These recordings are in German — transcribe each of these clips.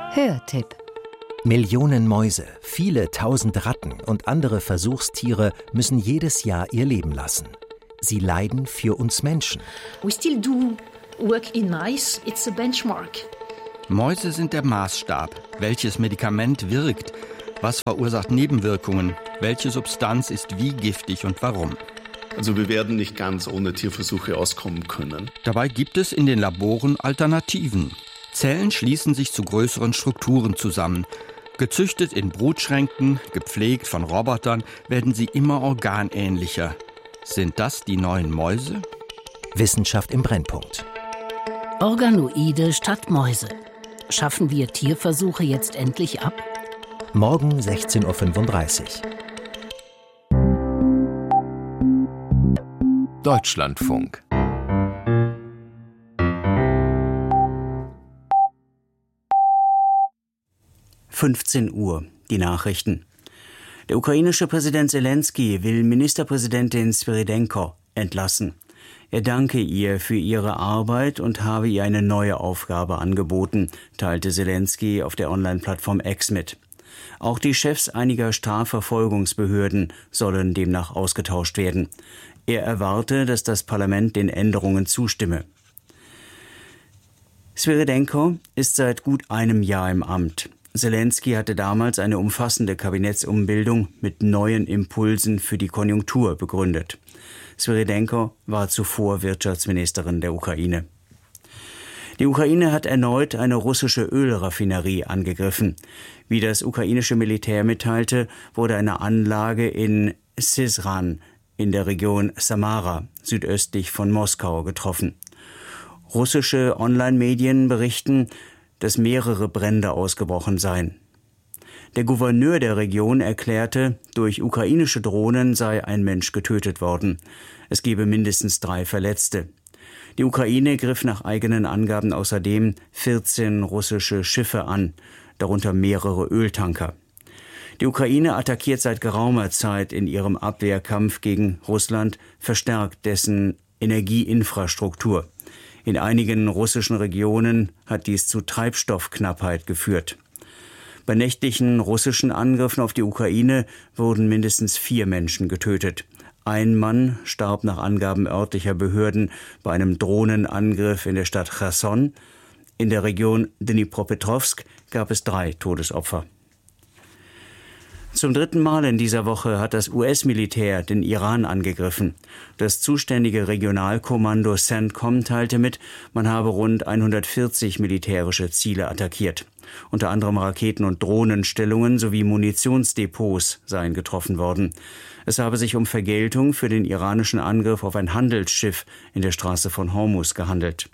Hörtipp. Millionen Mäuse, viele tausend Ratten und andere Versuchstiere müssen jedes Jahr ihr Leben lassen. Sie leiden für uns Menschen. We still do work in mice. It's a benchmark. Mäuse sind der Maßstab. Welches Medikament wirkt? Was verursacht Nebenwirkungen? Welche Substanz ist wie giftig und warum? Also wir werden nicht ganz ohne Tierversuche auskommen können. Dabei gibt es in den Laboren Alternativen. Zellen schließen sich zu größeren Strukturen zusammen. Gezüchtet in Brutschränken, gepflegt von Robotern, werden sie immer organähnlicher. Sind das die neuen Mäuse? Wissenschaft im Brennpunkt. Organoide statt Mäuse. Schaffen wir Tierversuche jetzt endlich ab? Morgen 16:35 Uhr. Deutschlandfunk. Uhr, die Nachrichten. Der ukrainische Präsident Selenskyj will Ministerpräsidentin Svyrydenko entlassen. Er danke ihr für ihre Arbeit und habe ihr eine neue Aufgabe angeboten, teilte Selenskyj auf der Online-Plattform X mit. Auch die Chefs einiger Strafverfolgungsbehörden sollen demnach ausgetauscht werden. Er erwarte, dass das Parlament den Änderungen zustimme. Svyrydenko ist seit gut einem Jahr im Amt. Selenskyj hatte damals eine umfassende Kabinettsumbildung mit neuen Impulsen für die Konjunktur begründet. Svyrydenko war zuvor Wirtschaftsministerin der Ukraine. Die Ukraine hat erneut eine russische Ölraffinerie angegriffen. Wie das ukrainische Militär mitteilte, wurde eine Anlage in Syzran in der Region Samara, südöstlich von Moskau, getroffen. Russische Online-Medien berichten, dass mehrere Brände ausgebrochen seien. Der Gouverneur der Region erklärte, durch ukrainische Drohnen sei ein Mensch getötet worden. Es gebe mindestens 3 Verletzte. Die Ukraine griff nach eigenen Angaben außerdem 14 russische Schiffe an, darunter mehrere Öltanker. Die Ukraine attackiert seit geraumer Zeit in ihrem Abwehrkampf gegen Russland verstärkt dessen Energieinfrastruktur. In einigen russischen Regionen hat dies zu Treibstoffknappheit geführt. Bei nächtlichen russischen Angriffen auf die Ukraine wurden mindestens 4 Menschen getötet. Ein Mann starb nach Angaben örtlicher Behörden bei einem Drohnenangriff in der Stadt Cherson. In der Region Dnipropetrovsk gab es 3 Todesopfer. Zum 3. Mal in dieser Woche hat das US-Militär den Iran angegriffen. Das zuständige Regionalkommando CENTCOM teilte mit, man habe rund 140 militärische Ziele attackiert. Unter anderem Raketen- und Drohnenstellungen sowie Munitionsdepots seien getroffen worden. Es habe sich um Vergeltung für den iranischen Angriff auf ein Handelsschiff in der Straße von Hormuz gehandelt.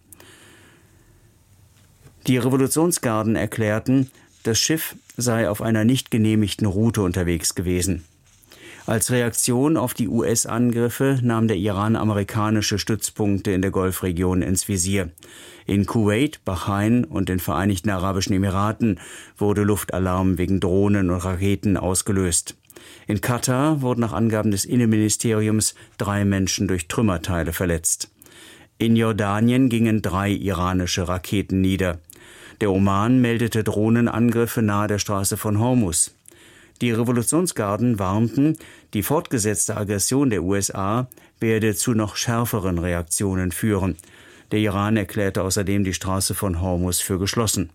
Die Revolutionsgarden erklärten, das Schiff sei auf einer nicht genehmigten Route unterwegs gewesen. Als Reaktion auf die US-Angriffe nahm der Iran amerikanische Stützpunkte in der Golfregion ins Visier. In Kuwait, Bahrain und den Vereinigten Arabischen Emiraten wurde Luftalarm wegen Drohnen und Raketen ausgelöst. In Katar wurden nach Angaben des Innenministeriums 3 Menschen durch Trümmerteile verletzt. In Jordanien gingen 3 iranische Raketen nieder. Der Oman meldete Drohnenangriffe nahe der Straße von Hormuz. Die Revolutionsgarden warnten, die fortgesetzte Aggression der USA werde zu noch schärferen Reaktionen führen. Der Iran erklärte außerdem die Straße von Hormuz für geschlossen.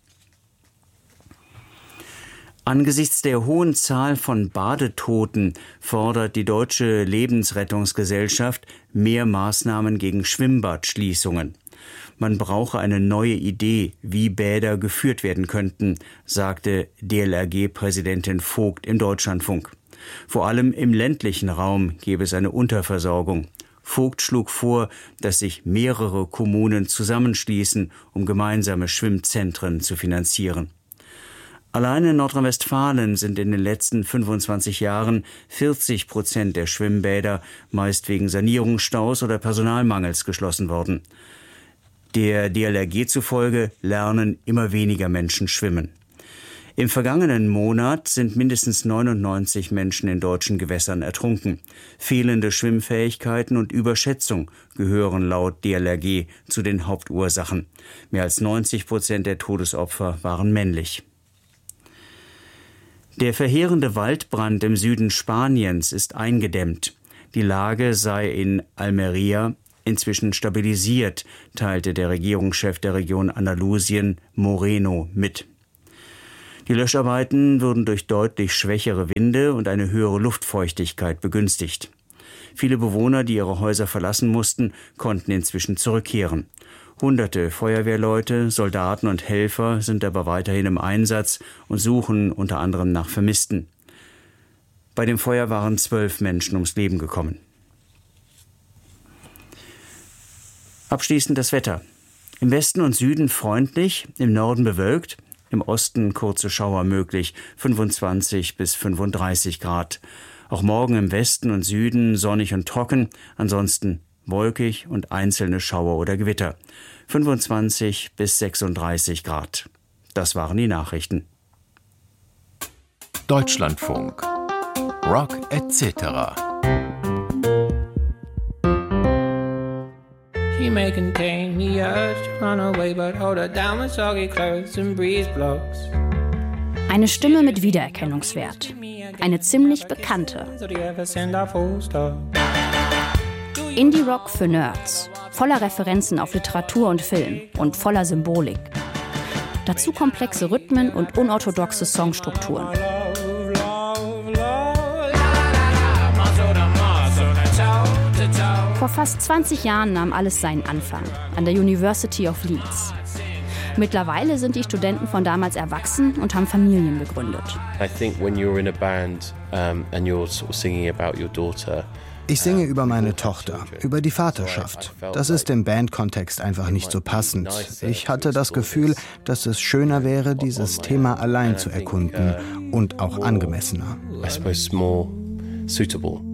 Angesichts der hohen Zahl von Badetoten fordert die Deutsche Lebensrettungsgesellschaft mehr Maßnahmen gegen Schwimmbadschließungen. Man brauche eine neue Idee, wie Bäder geführt werden könnten, sagte DLRG-Präsidentin Vogt im Deutschlandfunk. Vor allem im ländlichen Raum gäbe es eine Unterversorgung. Vogt schlug vor, dass sich mehrere Kommunen zusammenschließen, um gemeinsame Schwimmzentren zu finanzieren. Allein in Nordrhein-Westfalen sind in den letzten 25 Jahren 40% der Schwimmbäder meist wegen Sanierungsstaus oder Personalmangels geschlossen worden. Der DLRG zufolge lernen immer weniger Menschen schwimmen. Im vergangenen Monat sind mindestens 99 Menschen in deutschen Gewässern ertrunken. Fehlende Schwimmfähigkeiten und Überschätzung gehören laut DLRG zu den Hauptursachen. Mehr als 90% der Todesopfer waren männlich. Der verheerende Waldbrand im Süden Spaniens ist eingedämmt. Die Lage sei in Almería inzwischen stabilisiert, teilte der Regierungschef der Region Andalusien, Moreno, mit. Die Löscharbeiten wurden durch deutlich schwächere Winde und eine höhere Luftfeuchtigkeit begünstigt. Viele Bewohner, die ihre Häuser verlassen mussten, konnten inzwischen zurückkehren. Hunderte Feuerwehrleute, Soldaten und Helfer sind aber weiterhin im Einsatz und suchen unter anderem nach Vermissten. Bei dem Feuer waren 12 Menschen ums Leben gekommen. Abschließend das Wetter. Im Westen und Süden freundlich, im Norden bewölkt, im Osten kurze Schauer möglich, 25 bis 35 Grad. Auch morgen im Westen und Süden sonnig und trocken, ansonsten wolkig und einzelne Schauer oder Gewitter. 25 bis 36 Grad. Das waren die Nachrichten. Deutschlandfunk. Rock etc. She may contain the urge to run away, but hold her down with soggy clothes and breeze blocks. Eine Stimme mit Wiedererkennungswert. Eine ziemlich bekannte. Indie-Rock für Nerds. Voller Referenzen auf Literatur und Film und voller Symbolik. Dazu komplexe Rhythmen und unorthodoxe Songstrukturen. Vor fast 20 Jahren nahm alles seinen Anfang an der University of Leeds. Mittlerweile sind die Studenten von damals erwachsen und haben Familien gegründet. Ich singe über meine Tochter, über die Vaterschaft. Das ist im Bandkontext einfach nicht so passend. Ich hatte das Gefühl, dass es schöner wäre, dieses Thema allein zu erkunden und auch angemessener. I suppose more suitable.